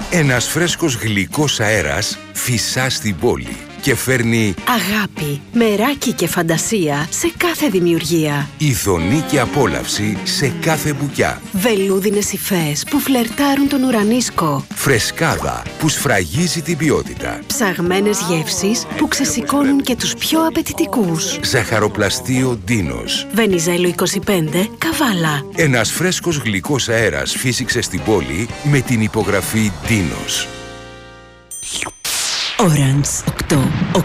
Ένας φρέσκος γλυκός αέρας φυσά στην πόλη και φέρνει αγάπη, μεράκι και φαντασία σε κάθε δημιουργία. ειδονή και απόλαυση σε κάθε μπουκιά. Βελούδινες υφές που φλερτάρουν τον ουρανίσκο. Φρεσκάδα που σφραγίζει την ποιότητα. Ψαγμένες γεύσεις που ξεσηκώνουν και τους πιο απαιτητικούς. Ζαχαροπλαστείο Ντίνος. Βενιζέλο 25, Καβάλα. Ένας φρέσκος γλυκός αέρας φύσηξε στην πόλη με την υπογραφή Ντίνος. Orange 8.